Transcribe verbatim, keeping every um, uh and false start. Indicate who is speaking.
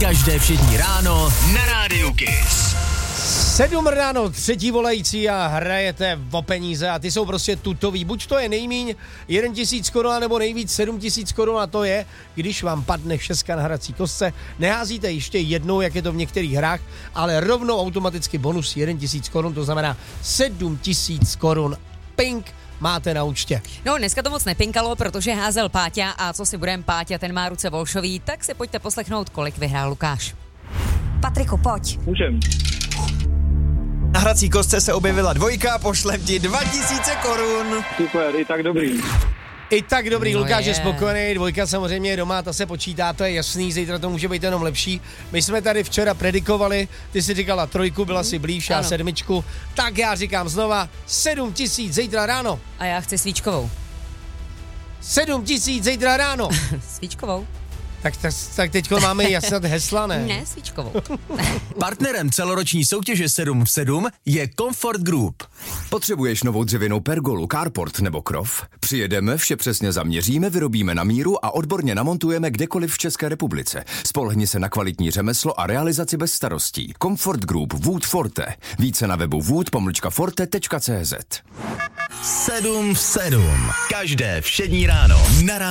Speaker 1: Každé všední ráno na Rádiu Kiss.
Speaker 2: Sedm ráno, třetí volající a hrajete o peníze a ty jsou prostě tutový. Buď to je nejmíň jeden tisíc korun, nebo nejvíc sedm tisíc korun a to je, když vám padne šestka na hrací kostce, neházíte ještě jednou, jak je to v některých hrách, ale rovnou automaticky bonus jeden tisíc korun, to znamená sedm tisíc korun. Pink máte na účtě.
Speaker 3: No, dneska to moc nepinkalo, protože házel Páťa a co si budem, Páťa, ten má ruce volšový, tak si pojďte poslechnout, kolik vyhrál Lukáš.
Speaker 4: Patriku, pojď.
Speaker 5: Můžem.
Speaker 6: Na hrací kostce se objevila dvojka, pošlem ti dva tisíce korun.
Speaker 5: Super, i tak dobrý.
Speaker 2: I tak dobrý,
Speaker 3: No
Speaker 2: Lukáš je
Speaker 3: je.
Speaker 2: spokojený, dvojka samozřejmě je doma, ta se počítá, to je jasný, zítra to může být jenom lepší. My jsme tady včera predikovali, ty si říkala trojku, byla si blíž, já
Speaker 3: Ano.
Speaker 2: sedmičku, tak já říkám znova, sedm tisíc zítra ráno,
Speaker 3: A já chci svíčkovou.
Speaker 2: sedm tisíc zítra ráno.
Speaker 3: Svíčkovou?
Speaker 2: Tak, tak, tak teďko máme jasnat hesla, ne?
Speaker 3: Ne, svíčkovou.
Speaker 1: Partnerem celoroční soutěže sedm v sedm je Comfort Group.
Speaker 7: Potřebuješ novou dřevěnou pergolu, carport nebo krov? Přijedeme, vše přesně zaměříme, vyrobíme na míru a odborně namontujeme kdekoliv v České republice. Spolehni se na kvalitní řemeslo a realizaci bez starostí. Comfort Group Wood Forte. Více na webu wood pomlčka forte tečka cé zet.
Speaker 1: sedm v sedm. Každé všední ráno na Rádiu